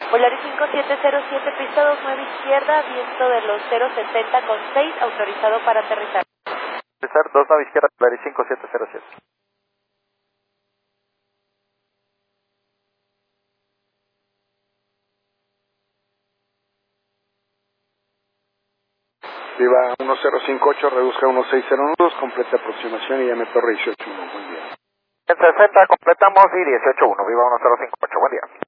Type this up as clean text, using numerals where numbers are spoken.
Volaris 5707, pista 29 izquierda, viento de los 060 con 6, autorizado para aterrizar. Aterrizar 29 izquierda, Volaris 5707. Viva 1058, reduzca 1602, completa aproximación y llame Torre 181. Buen día. En 60 completamos y 181, Viva 1058, buen día.